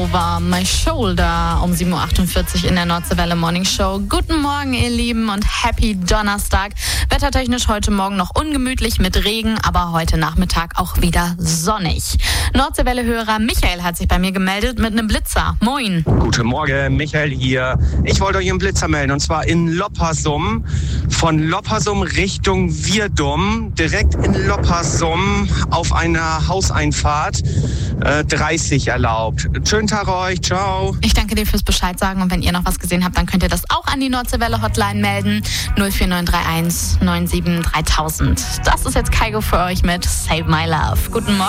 War My Shoulder um 7.48 Uhr in der Nordseewelle Morning Show. Guten Morgen, ihr Lieben, und Happy Donnerstag. Wettertechnisch heute Morgen noch ungemütlich mit Regen, aber heute Nachmittag auch wieder sonnig. Nordseewelle-Hörer Michael hat sich bei mir gemeldet mit einem Blitzer. Moin. Guten Morgen, Michael hier. Ich wollte euch einen Blitzer melden, und zwar in Loppersum. Von Loppersum Richtung Vierdum, direkt in Loppersum auf einer Hauseinfahrt 30 erlaubt. Schönen Tag euch, ciao. Ich danke dir fürs Bescheid sagen, und wenn ihr noch was gesehen habt, dann könnt ihr das auch an die Nordseewelle Hotline melden. 04931 97 3000. Das ist jetzt Kaigo für euch mit Save My Love. Guten Morgen.